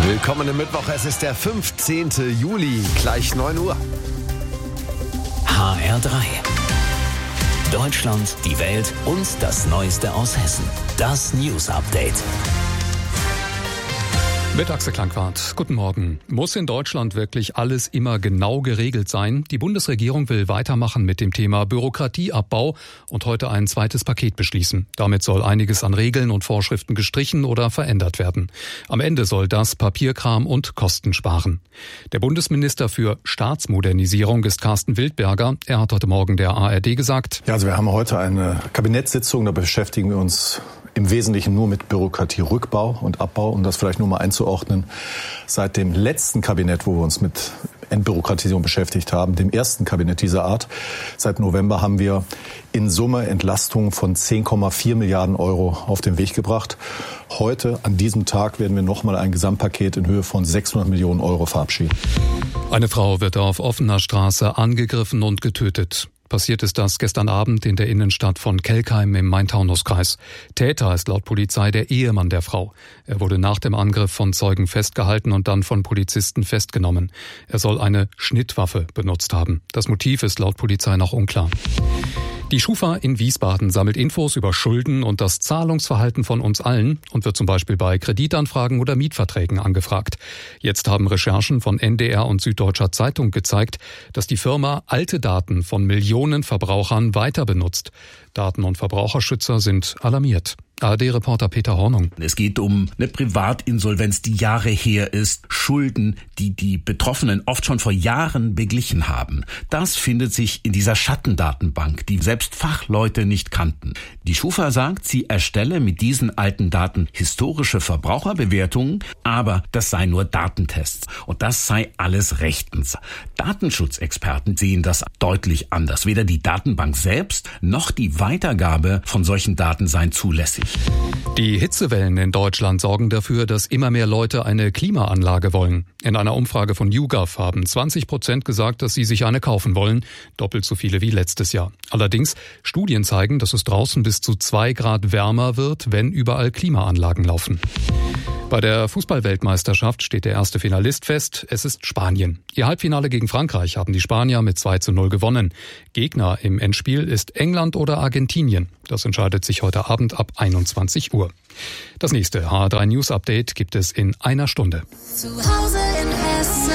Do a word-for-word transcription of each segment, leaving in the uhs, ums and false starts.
Willkommen im Mittwoch, es ist der fünfzehnte Juli, gleich neun Uhr. H R drei. Deutschland, die Welt und das Neueste aus Hessen. Das News Update. Mit Axel Klangwart. Guten Morgen. Muss in Deutschland wirklich alles immer genau geregelt sein? Die Bundesregierung will weitermachen mit dem Thema Bürokratieabbau und heute ein zweites Paket beschließen. Damit soll einiges an Regeln und Vorschriften gestrichen oder verändert werden. Am Ende soll das Papierkram und Kosten sparen. Der Bundesminister für Staatsmodernisierung ist Carsten Wildberger. Er hat heute Morgen der A R D gesagt: Ja, also wir haben heute eine Kabinettssitzung, da beschäftigen wir uns im Wesentlichen nur mit Bürokratierückbau und Abbau, um das vielleicht nur mal einzuordnen. Seit dem letzten Kabinett, wo wir uns mit Entbürokratisierung beschäftigt haben, dem ersten Kabinett dieser Art, seit November haben wir in Summe Entlastungen von zehn Komma vier Milliarden Euro auf den Weg gebracht. Heute, an diesem Tag, werden wir nochmal ein Gesamtpaket in Höhe von sechshundert Millionen Euro verabschieden. Eine Frau wird auf offener Straße angegriffen und getötet. Passiert ist das gestern Abend in der Innenstadt von Kelkheim im Main-Taunus-Kreis. Täter ist laut Polizei der Ehemann der Frau. Er wurde nach dem Angriff von Zeugen festgehalten und dann von Polizisten festgenommen. Er soll eine Schnittwaffe benutzt haben. Das Motiv ist laut Polizei noch unklar. Die Schufa in Wiesbaden sammelt Infos über Schulden und das Zahlungsverhalten von uns allen und wird zum Beispiel bei Kreditanfragen oder Mietverträgen angefragt. Jetzt haben Recherchen von N D R und Süddeutscher Zeitung gezeigt, dass die Firma alte Daten von Millionen Verbrauchern weiter benutzt. Daten- und Verbraucherschützer sind alarmiert. A R D-Reporter Peter Hornung. Es geht um eine Privatinsolvenz, die Jahre her ist, Schulden, die die Betroffenen oft schon vor Jahren beglichen haben. Das findet sich in dieser Schattendatenbank, die selbst Fachleute nicht kannten. Die Schufa sagt, sie erstelle mit diesen alten Daten historische Verbraucherbewertungen, aber das sei nur Datentests und das sei alles rechtens. Datenschutzexperten sehen das deutlich anders. Weder die Datenbank selbst noch die Weitergabe von solchen Daten seien zulässig. Die Hitzewellen in Deutschland sorgen dafür, dass immer mehr Leute eine Klimaanlage wollen. In einer Umfrage von YouGov haben zwanzig Prozent gesagt, dass sie sich eine kaufen wollen, doppelt so viele wie letztes Jahr. Allerdings, Studien zeigen, dass es draußen bis zu zwei Grad wärmer wird, wenn überall Klimaanlagen laufen. Bei der Fußball-Weltmeisterschaft steht der erste Finalist fest. Es ist Spanien. Ihr Halbfinale gegen Frankreich haben die Spanier mit zwei zu null gewonnen. Gegner im Endspiel ist England oder Argentinien. Das entscheidet sich heute Abend ab einundzwanzig Uhr. Das nächste H R drei News Update gibt es in einer Stunde. Zu Hause in Hessen.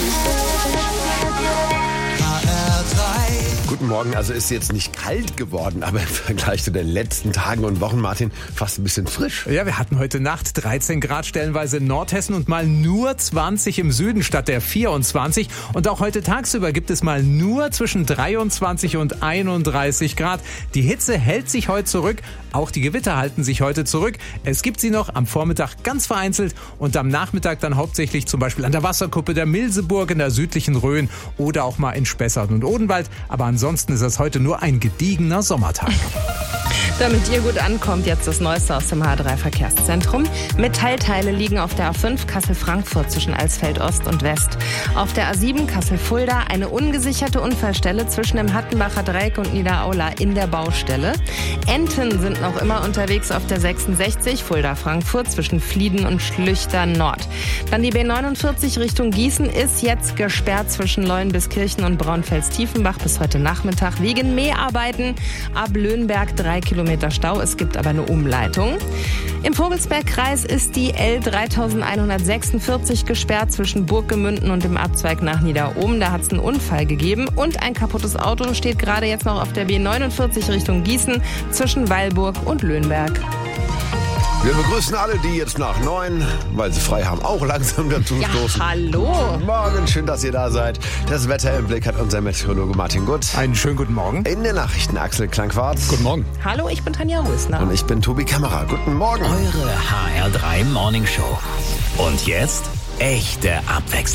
Guten Morgen, also ist jetzt nicht kalt geworden, aber im Vergleich zu den letzten Tagen und Wochen, Martin, fast ein bisschen frisch. Ja, wir hatten heute Nacht dreizehn Grad stellenweise in Nordhessen und mal nur zwanzig im Süden statt der vierundzwanzig. Und auch heute tagsüber gibt es mal nur zwischen dreiundzwanzig und einunddreißig Grad. Die Hitze hält sich heute zurück, auch die Gewitter halten sich heute zurück. Es gibt sie noch am Vormittag ganz vereinzelt und am Nachmittag dann hauptsächlich zum Beispiel an der Wasserkuppe der Milseburg in der südlichen Rhön oder auch mal in Spessart und Odenwald. Aber ansonsten ist es heute nur ein gediegener Sommertag. Damit ihr gut ankommt, jetzt das Neueste aus dem H R drei Verkehrszentrum. Metallteile liegen auf der A fünf Kassel-Frankfurt zwischen Alsfeld Ost und West. Auf der A sieben Kassel-Fulda eine ungesicherte Unfallstelle zwischen dem Hattenbacher Dreieck und Niederaula in der Baustelle. Enten sind noch immer unterwegs auf der sechsundsechzig Fulda-Frankfurt zwischen Flieden und Schlüchter Nord. Dann die B neunundvierzig Richtung Gießen ist jetzt gesperrt zwischen Leuenbiskirchen und Braunfels-Tiefenbach bis heute Nachmittag wegen Mäharbeiten. Ab Löhnberg drei Kilometer Stau, es gibt aber eine Umleitung. Im Vogelsbergkreis ist die L dreitausendeinhundertsechsundvierzig gesperrt zwischen Burggemünden und dem Abzweig nach Niederohm. Da hat es einen Unfall gegeben und ein kaputtes Auto steht gerade jetzt noch auf der B neunundvierzig Richtung Gießen zwischen Weilburg und Löhnberg. Wir begrüßen alle, die jetzt nach neun, weil sie frei haben, auch langsam dazu Ja, stoßen. hallo. Guten Morgen, schön, dass ihr da seid. Das Wetter im Blick hat unser Meteorologe Martin Gutt. Einen schönen guten Morgen. In den Nachrichten Axel Klangwart. Guten Morgen. Hallo, ich bin Tanja Rösner. Und ich bin Tobi Kammerer. Guten Morgen. Eure H R drei Morning Show. Und jetzt echte Abwechslung.